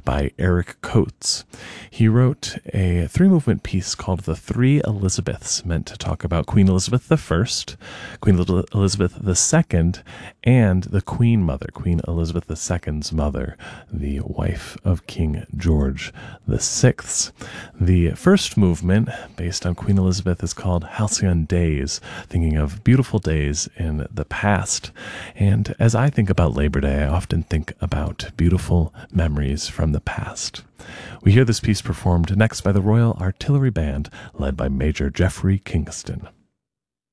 by Eric Coates. He wrote a three-movement piece called The Three Elizabeths, meant to talk about Queen Elizabeth I, Queen Elizabeth II, and the Queen Mother, Queen Elizabeth II's mother, the wife of King George VI. The first movement, based on Queen Elizabeth, is called Halcyon Days, thinking of beautiful days in the past. And as I think about Labor Day, I often think about beautiful memories from the past. We hear this piece performed next by the Royal Artillery Band, led by Major Geoffrey Kingston.